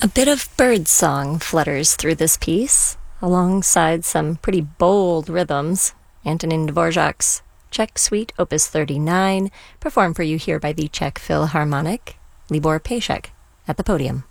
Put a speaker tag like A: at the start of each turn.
A: A bit of bird song flutters through this piece, alongside some pretty bold rhythms. Antonin Dvorak's Czech Suite, Opus 39, performed for you here by the Czech Philharmonic. Libor Pejsek at the podium.